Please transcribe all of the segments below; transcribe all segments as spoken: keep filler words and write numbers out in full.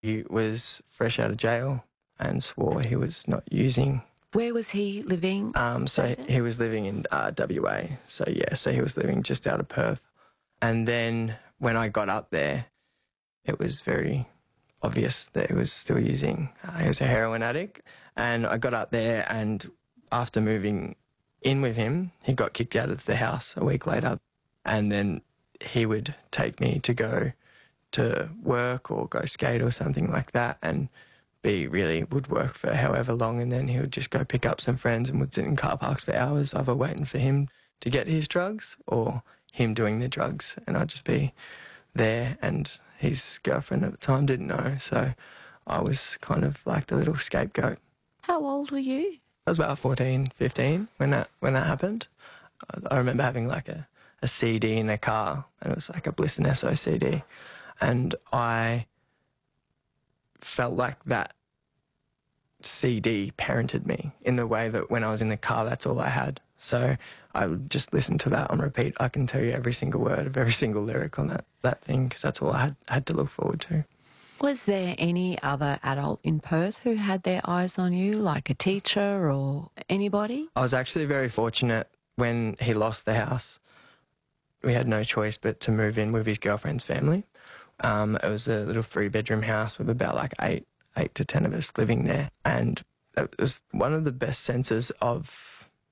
He was fresh out of jail and swore he was not using. Where was he living? Um, so he was living in uh, W A. So, yeah, so he was living just out of Perth. And then when I got up there, it was very obvious that he was still using. Uh, he was a heroin addict. And I got up there, and after moving in with him, he got kicked out of the house a week later. And then he would take me to go to work or go skate or something like that, and be really would work for however long, and then he would just go pick up some friends and would sit in car parks for hours, either waiting for him to get his drugs or him doing the drugs, and I'd just be there, and his girlfriend at the time didn't know, so I was kind of like the little scapegoat. How old were you? I was about fourteen, fifteen when that when that happened. I remember having like a, a C D in a car, and it was like a Bliss and Esso C D, and I felt like that C D parented me in the way that when I was in the car, that's all I had. So I would just listen to that on repeat. I can tell you every single word of every single lyric on that, that thing, because that's all I had, had to look forward to. Was there any other adult in Perth who had their eyes on you, like a teacher or anybody? I was actually very fortunate when he lost the house. We had no choice but to move in with his girlfriend's family. Um, it was a little three-bedroom house with about like eight, eight to ten of us living there. And it was one of the best senses of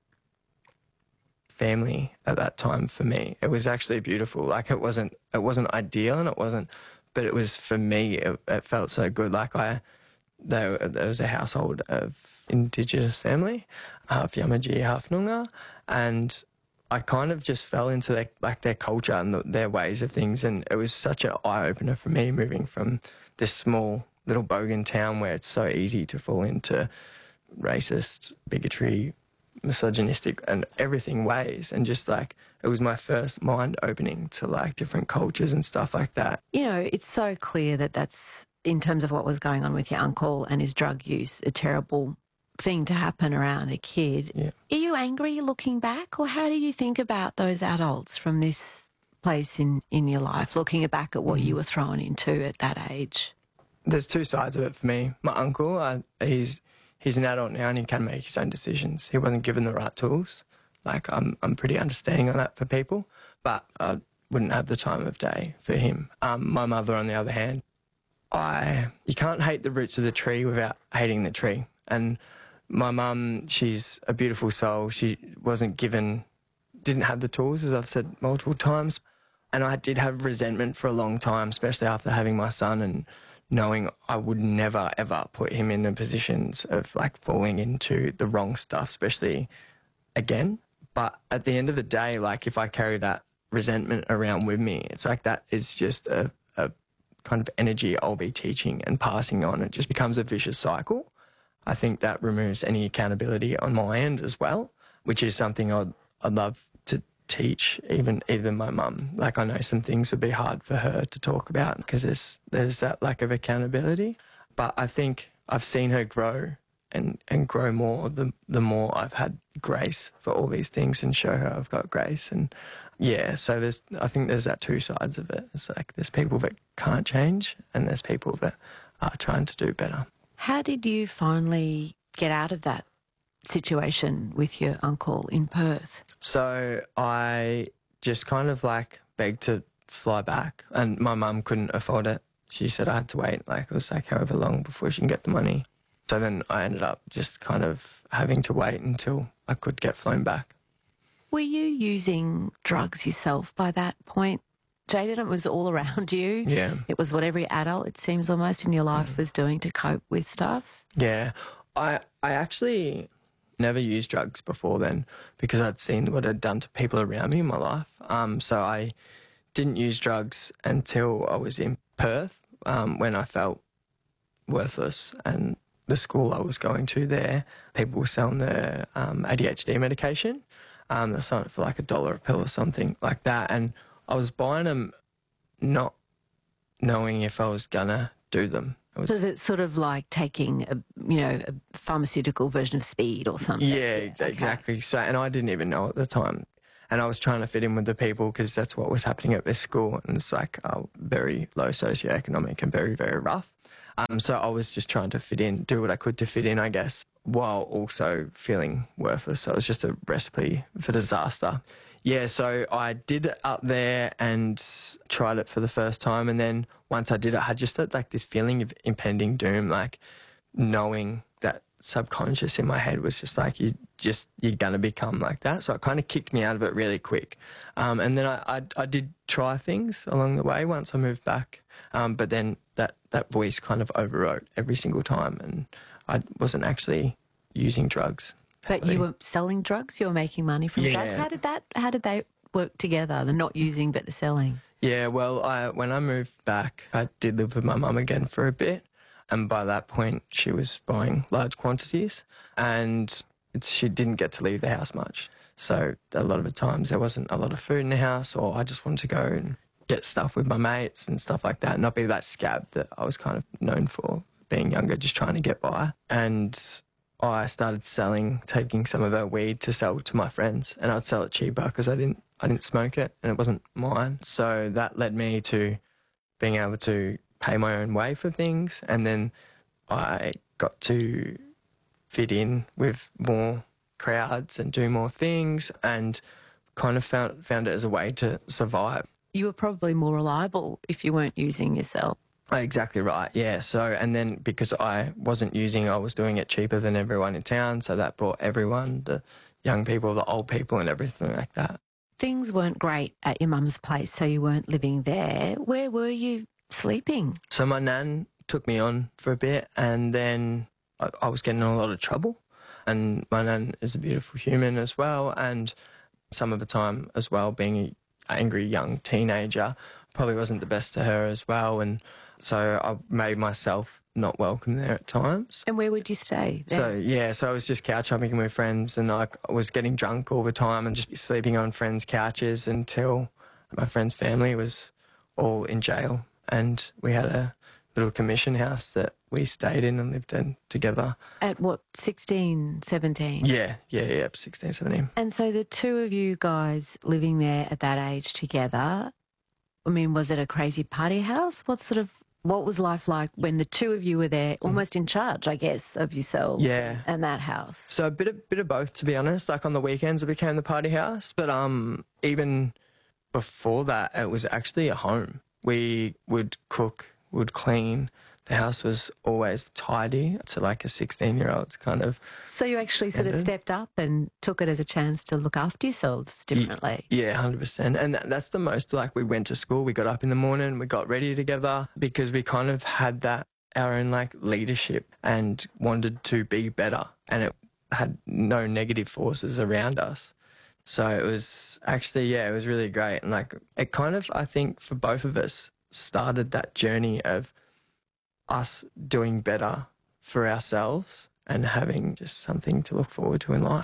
family at that time for me. It was actually beautiful. Like it wasn't, it wasn't ideal, and it wasn't, but it was, for me, it, it felt so good. Like I, there, there was a household of Indigenous family, half Yamaji, half Noongar, and I kind of just fell into their, like their culture and the, their ways of things, and it was such an eye-opener for me moving from this small little bogan town where it's so easy to fall into racist, bigotry, misogynistic and everything ways, and just like it was my first mind opening to like different cultures and stuff like that. You know, it's so clear that that's, in terms of what was going on with your uncle and his drug use, a terrible thing to happen around a kid. Yeah. Are you angry looking back, or how do you think about those adults from this place in, in your life, looking back at what mm. you were thrown into at that age? There's two sides of it for me. My uncle, I, he's he's an adult now and he can make his own decisions. He wasn't given the right tools. Like, I'm I'm pretty understanding on that for people, but I wouldn't have the time of day for him. Um, my mother, on the other hand, I you can't hate the roots of the tree without hating the tree. And my mum, she's a beautiful soul. She wasn't given, didn't have the tools, as I've said multiple times. And I did have resentment for a long time, especially after having my son and knowing I would never, ever put him in the positions of like falling into the wrong stuff, especially again. But at the end of the day, like if I carry that resentment around with me, it's like that is just a, a kind of energy I'll be teaching and passing on. It just becomes a vicious cycle. I think that removes any accountability on my end as well, which is something I'd, I'd love to teach even even my mum. Like, I know some things would be hard for her to talk about because there's there's that lack of accountability. But I think I've seen her grow and, and grow more the the more I've had grace for all these things and show her I've got grace. And yeah, so there's I think there's that two sides of it. It's like there's people that can't change and there's people that are trying to do better. How did you finally get out of that situation with your uncle in Perth? So I just kind of like begged to fly back, and my mum couldn't afford it. She said I had to wait, like it was like however long before she can get the money. So then I ended up just kind of having to wait until I could get flown back. Were you using drugs yourself by that point, Jayden? It was all around you. Yeah. It was what every adult, it seems almost, in your life mm. was doing to cope with stuff. Yeah. I I actually never used drugs before then because I'd seen what it had done to people around me in my life. Um, so I didn't use drugs until I was in Perth um, when I felt worthless, and the school I was going to there, people were selling their um, A D H D medication. Um, they're selling it for like a dollar a pill or something like that, and I was buying them not knowing if I was gonna do them. It was, so is it sort of like taking a, you know, a pharmaceutical version of speed or something? Yeah, yeah okay. exactly. So, and I didn't even know at the time. And I was trying to fit in with the people because that's what was happening at this school. And it's like uh, very low socioeconomic and very, very rough. Um, so I was just trying to fit in, do what I could to fit in, I guess, while also feeling worthless. So it was just a recipe for disaster. Yeah, so I did it up there and tried it for the first time. And then once I did it, I had just that, like this feeling of impending doom, like knowing that subconscious in my head was just like, you just, you're going to become like that. So it kind of kicked me out of it really quick. Um, and then I, I, I did try things along the way once I moved back. Um, but then that, that voice kind of overwrote every single time, and I wasn't actually using drugs. But you were selling drugs? You were making money from Yeah. drugs? How did that, how did they work together, the not using but the selling? Yeah, well, I, when I moved back, I did live with my mum again for a bit. And by that point, she was buying large quantities, and it's, she didn't get to leave the house much. So a lot of the times there wasn't a lot of food in the house, or I just wanted to go and get stuff with my mates and stuff like that, not be that scab that I was kind of known for being younger, just trying to get by. And I started selling, taking some of her weed to sell to my friends, and I'd sell it cheaper because I didn't, I didn't smoke it and it wasn't mine. So that led me to being able to pay my own way for things, and then I got to fit in with more crowds and do more things, and kind of found found it as a way to survive. You were probably more reliable if you weren't using yourself. Exactly right, yeah. So, and then because I wasn't using, I was doing it cheaper than everyone in town, so that brought everyone, the young people, the old people and everything like that. Things weren't great at your mum's place, so you weren't living there. Where were you sleeping? So my nan took me on for a bit, and then I, I was getting in a lot of trouble. And my nan is a beautiful human as well, and some of the time as well, being an angry young teenager, probably wasn't the best to her as well. And so I made myself not welcome there at times. And where would you stay there? So, yeah, so I was just couch hopping with friends, and I was getting drunk all the time and just sleeping on friends' couches until my friend's family was all in jail. And we had a little commission house that we stayed in and lived in together. At what, sixteen, seventeen? Yeah, yeah, yeah, sixteen, seventeen. And so the two of you guys living there at that age together, I mean, was it a crazy party house? What sort of, what was life like when the two of you were there, almost in charge, I guess, of yourselves yeah. and that house? So a bit of, bit of both, to be honest. Like on the weekends it became the party house, but um, even before that it was actually a home. We would cook, would clean. The house was always tidy to like a sixteen-year-old's kind of. So you actually standard. sort of stepped up and took it as a chance to look after yourselves differently. Yeah, one hundred percent. And that, that's the most, like, we went to school, we got up in the morning, we got ready together, because we kind of had that, our own, like, leadership and wanted to be better. And it had no negative forces around us. So it was actually, yeah, it was really great. And, like, it kind of, I think, for both of us, started that journey of us doing better for ourselves and having just something to look forward to in life.